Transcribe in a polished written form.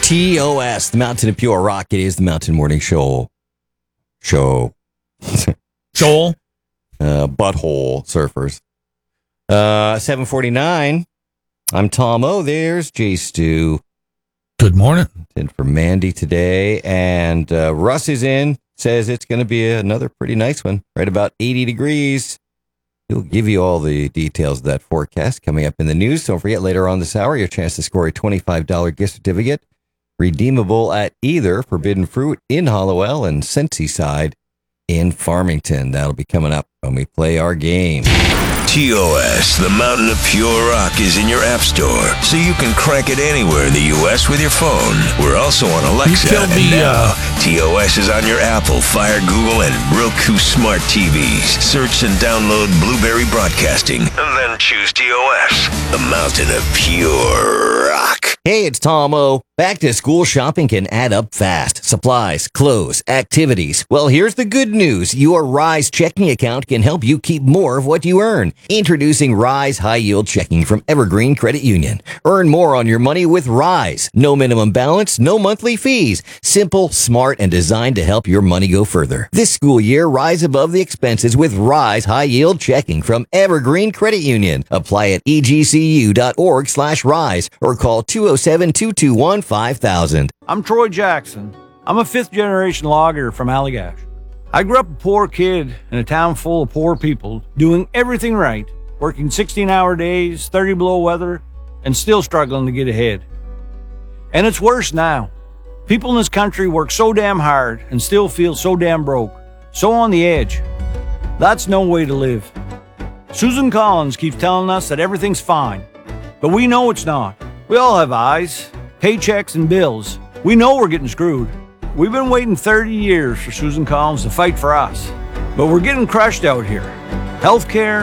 TOS, the Mountain of Pure Rock. It is the Mountain Morning Show. Joel. Butthole surfers. 7:49. I'm Tom O. There's Jay Stu. Good morning. In for Mandy today. And Russ is in. Says it's going to be another pretty nice one. Right about 80 degrees. He'll give you all the details of that forecast coming up in the news. Don't forget, later on this hour, your chance to score a $25 gift certificate. Redeemable at either Forbidden Fruit in Hollowell and Sensey in Farmington. That'll be coming up when we play our game. TOS, the Mountain of Pure Rock, is in your app store, so you can crank it anywhere in the U.S. with your phone. We're also on Alexa, and now TOS is on your Apple, Fire, Google, and Roku smart TVs. Search and download Blueberry Broadcasting, and then choose TOS, the Mountain of Pure Rock. Hey, it's Tom O. Back to school shopping can add up fast. Supplies, clothes, activities. Well, here's the good news. Your Rise checking account can help you keep more of what you earn. Introducing Rise High Yield Checking from Evergreen Credit Union. Earn more on your money with Rise. No minimum balance, no monthly fees. Simple, smart, and designed to help your money go further. This school year, rise above the expenses with Rise High Yield Checking from Evergreen Credit Union. Apply at egcu.org/rise or call 207-221-5000. I'm Troy Jackson. I'm a fifth-generation logger from Allagash. I grew up a poor kid in a town full of poor people, doing everything right, working 16-hour days, 30 below weather, and still struggling to get ahead. And it's worse now. People in this country work so damn hard and still feel so damn broke, so on the edge. That's no way to live. Susan Collins keeps telling us that everything's fine, but we know it's not. We all have eyes, paychecks, and bills. We know we're getting screwed. We've been waiting 30 years for Susan Collins to fight for us, but we're getting crushed out here. Healthcare,